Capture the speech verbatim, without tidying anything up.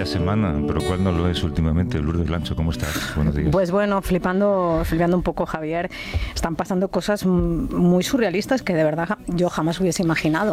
Vaya semana, pero ¿cuál no lo es últimamente? Lourdes Blancho, ¿cómo estás? Buenos días. Pues bueno, flipando, flipando un poco, Javier. Están pasando cosas muy surrealistas que de verdad yo jamás hubiese imaginado.